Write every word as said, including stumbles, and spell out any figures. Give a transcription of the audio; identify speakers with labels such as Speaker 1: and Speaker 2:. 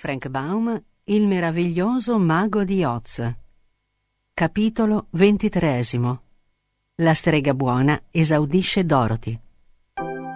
Speaker 1: Frank Baum, Il meraviglioso mago di Oz. Capitolo ventitreesimo. La strega buona esaudisce Dorothy.